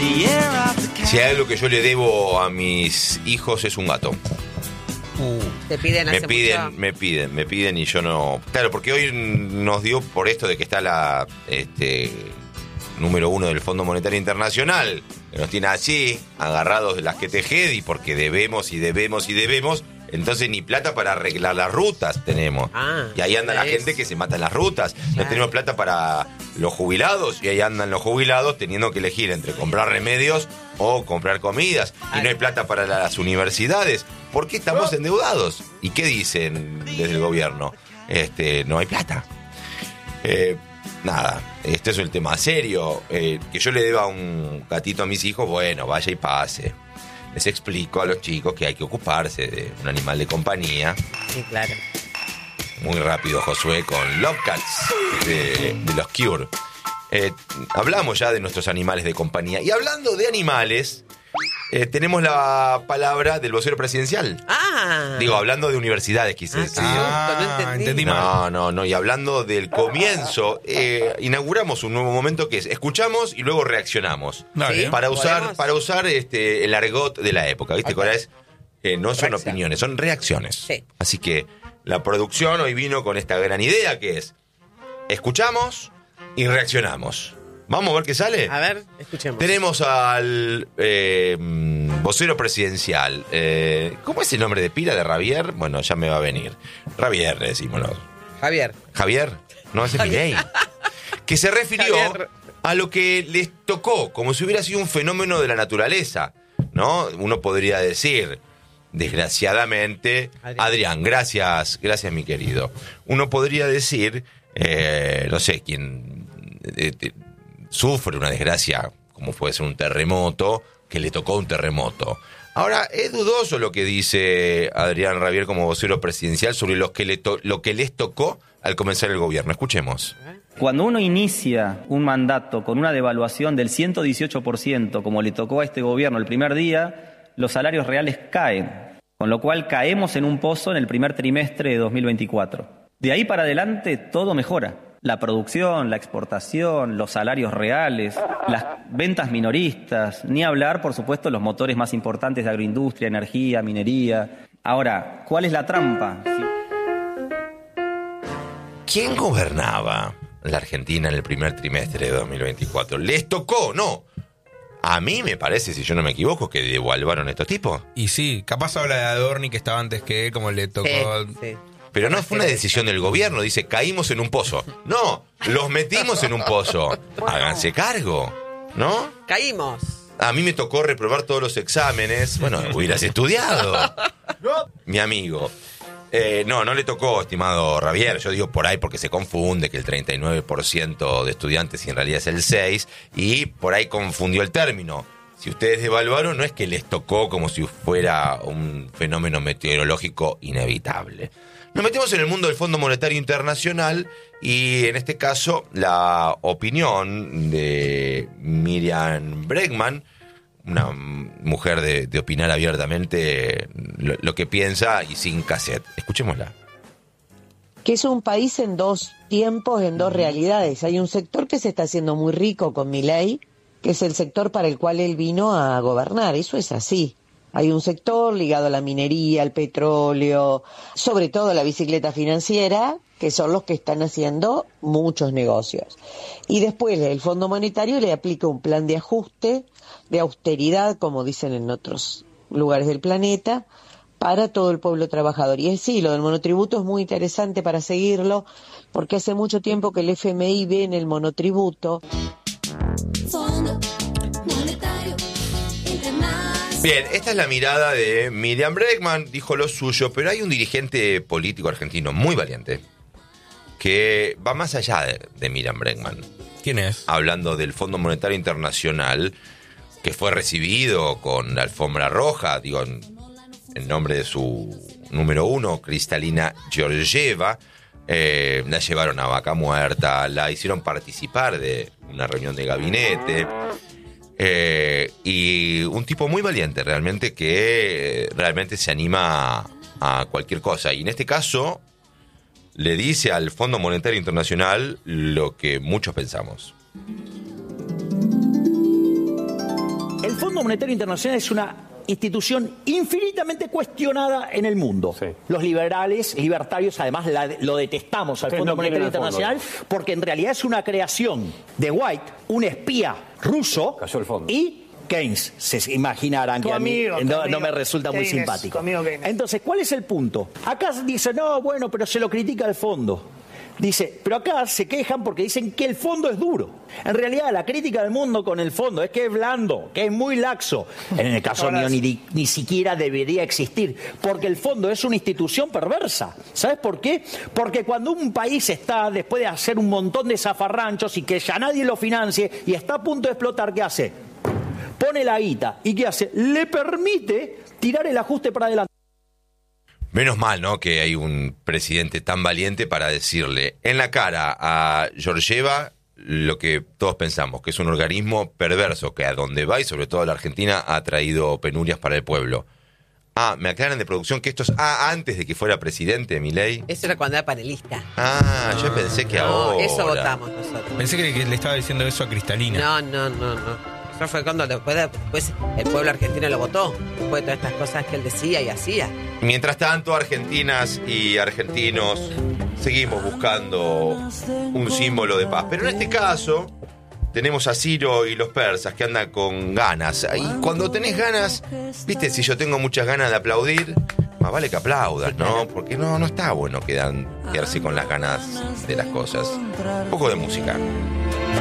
Si hay algo que yo le debo a mis hijos es un gato. Te piden hace mucho. Me piden y yo no. Claro, porque hoy nos dio por esto de que está la número 1 del Fondo Monetario Internacional, que nos tiene así, agarrados de las que tejedi, porque debemos y debemos y debemos. Entonces ni plata para arreglar las rutas tenemos. Y ahí anda la gente que se mata en las rutas. No tenemos plata para los jubilados y ahí andan los jubilados teniendo que elegir entre comprar remedios o comprar comidas. Y no hay plata para las universidades. ¿Por qué estamos endeudados? ¿Y qué dicen desde el gobierno? No hay plata. Nada, este es el tema serio. Que yo le deba un gatito a mis hijos, bueno, vaya y pase. Les explico a los chicos que hay que ocuparse de un animal de compañía. Sí, claro. Muy rápido, Josué, con Love Cats de los Cure. Hablamos ya de nuestros animales de compañía. Y hablando de animales, tenemos la palabra del vocero presidencial. Digo, hablando de universidades, quise decir. No entendí. No. Y hablando del comienzo, inauguramos un nuevo momento que es escuchamos y luego reaccionamos. ¿Sí? Para usar el argot de la época, ¿viste? Que ahora es, no son opiniones, son reacciones. Sí. Así que la producción hoy vino con esta gran idea que es escuchamos y reaccionamos. Vamos a ver qué sale. A ver, escuchemos. Tenemos al vocero presidencial. ¿Cómo es el nombre de pila de Javier? Bueno, ya me va a venir. Javier, le decimos. ¿Javier? No, ese es Milei. Que se refirió a lo que les tocó, como si hubiera sido un fenómeno de la naturaleza, ¿no? Uno podría decir, desgraciadamente, Adrián, gracias mi querido. Uno podría decir, no sé, quien sufre una desgracia, como puede ser un terremoto, que le tocó un terremoto. Ahora, es dudoso lo que dice Adrián Rabier como vocero presidencial sobre lo que les tocó al comenzar el gobierno. Escuchemos. Cuando uno inicia un mandato con una devaluación del 118%, como le tocó a este gobierno el primer día, los salarios reales caen, con lo cual caemos en un pozo en el primer trimestre de 2024. De ahí para adelante todo mejora. La producción, la exportación, los salarios reales, las ventas minoristas, ni hablar, por supuesto, los motores más importantes de agroindustria, energía, minería. Ahora, ¿cuál es la trampa? ¿Quién gobernaba la Argentina en el primer trimestre de 2024? ¿Les tocó? No. A mí me parece, si yo no me equivoco, que devaluaron estos tipos. Y sí, capaz habla de Adorni, que estaba antes que él, como le tocó... Sí. Pero no fue una decisión del gobierno, dice, caímos en un pozo. No, los metimos en un pozo. Háganse cargo, ¿no? Caímos. A mí me tocó reprobar todos los exámenes. Bueno, hubieras estudiado. Mi amigo. No le tocó, estimado Javier. Yo digo por ahí porque se confunde que el 39% de estudiantes y en realidad es el 6%. Y por ahí confundió el término. Si ustedes devaluaron, no es que les tocó como si fuera un fenómeno meteorológico inevitable. Nos metemos en el mundo del Fondo Monetario Internacional y en este caso la opinión de Miriam Bregman, una mujer de opinar abiertamente lo que piensa y sin cassette. Escuchémosla. Que es un país en dos tiempos, en dos realidades. Hay un sector que se está haciendo muy rico con Milei, que es el sector para el cual él vino a gobernar. Eso es así. Hay un sector ligado a la minería, al petróleo, sobre todo a la bicicleta financiera, que son los que están haciendo muchos negocios. Y después el Fondo Monetario le aplica un plan de ajuste, de austeridad, como dicen en otros lugares del planeta, para todo el pueblo trabajador. Y sí, lo del monotributo es muy interesante para seguirlo, porque hace mucho tiempo que el FMI ve en el monotributo. Bien, esta es la mirada de Miriam Bregman, dijo lo suyo, pero hay un dirigente político argentino muy valiente que va más allá de Miriam Bregman. ¿Quién es? Hablando del Fondo Monetario Internacional, que fue recibido con la alfombra roja, digo, en nombre de su número 1, Kristalina Georgieva. La llevaron a Vaca Muerta, la hicieron participar de una reunión de gabinete. Y un tipo muy valiente realmente, que realmente se anima a cualquier cosa. Y en este caso le dice al Fondo Monetario Internacional lo que muchos pensamos. Fondo Monetario Internacional es una institución infinitamente cuestionada en el mundo. Sí. Los libertarios, además, lo detestamos al Fondo Monetario Internacional porque en realidad es una creación de White, un espía ruso, y Keynes. Se imaginarán que a mí no me resulta muy simpático. Entonces, ¿cuál es el punto? Acá dice, no, bueno, pero se lo critica al fondo. Dice, pero acá se quejan porque dicen que el fondo es duro. En realidad, la crítica del mundo con el fondo es que es blando, que es muy laxo. En el caso mío, ni siquiera debería existir, porque el fondo es una institución perversa. ¿Sabes por qué? Porque cuando un país está, después de hacer un montón de zafarranchos y que ya nadie lo financie y está a punto de explotar, ¿qué hace? Pone la guita. ¿Y qué hace? Le permite tirar el ajuste para adelante. Menos mal, ¿no?, que hay un presidente tan valiente para decirle en la cara a Georgieva lo que todos pensamos, que es un organismo perverso, que a donde va, y sobre todo a la Argentina, ha traído penurias para el pueblo. Me aclaran de producción que esto es antes de que fuera presidente, Milei. Eso era cuando era panelista. Yo pensé que ahora. Eso votamos nosotros. Pensé que le estaba diciendo eso a Cristalina. No. Eso fue cuando después el pueblo argentino lo votó, después de todas estas cosas que él decía y hacía. Mientras tanto, argentinas y argentinos seguimos buscando un símbolo de paz. Pero en este caso, tenemos a Ciro y los persas que andan con ganas. Y cuando tenés ganas, viste, si yo tengo muchas ganas de aplaudir, más vale que aplaudas, ¿no? Porque no está bueno quedarse con las ganas de las cosas. Un poco de música.